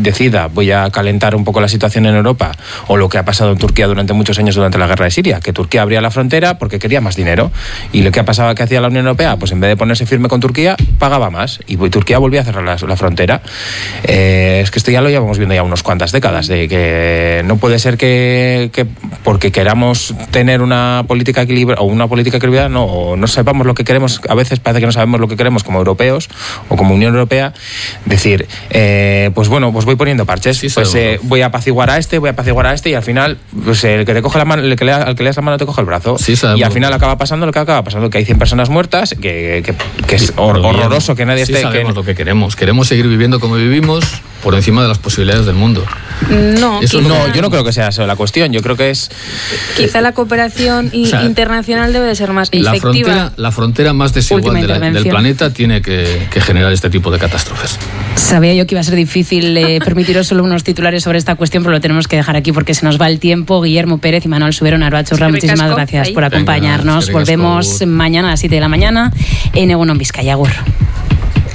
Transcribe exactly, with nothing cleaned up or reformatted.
decida voy a calentar un poco la situación en Europa, o lo que ha pasado en Turquía durante muchos años durante la guerra de Siria, que Turquía abría la frontera porque quería más dinero, y lo que ha pasado que hacía la Unión Europea, pues en vez de ponerse firme con Turquía, pagaba más, y Turquía volvía a cerrar la, la frontera. Eh, es que esto ya lo llevamos viendo ya unas cuantas décadas, de que no puede ser que, que porque queramos tener una política equilibrada o una política equilibrada, no, no sepamos lo que queremos. A veces parece que no sabemos lo que queremos como europeos o como Unión Europea, decir, eh, pues bueno, pues voy poniendo parches, sí, pues eh, voy a apaciguar a este, voy a apaciguar a este, y al final, pues el que te coge la mano, el que le, al que le das la mano te coge el brazo, sí, y al final acaba pasando lo que acaba pasando, que hay cien personas muertas, que, que, que es hor- horroroso que nadie sí esté... sabemos que... lo que queremos, queremos seguir viviendo como vivimos, por encima de las posibilidades del mundo. No, Eso no, yo no creo que sea eso la cuestión. Yo creo que es... Quizá la cooperación y, o sea, internacional debe de ser más la efectiva. Frontera, la frontera más desigual de la, del planeta tiene que, que generar este tipo de catástrofes. Sabía yo que iba a ser difícil eh, permitiros solo unos titulares sobre esta cuestión, pero lo tenemos que dejar aquí porque se nos va el tiempo. Guillermo Pérez y Manuel Subero Narvachurra, muchísimas gracias ahí por acompañarnos. Venga, Volvemos mañana a las siete de la mañana en Egunon Bizkaia. Agur.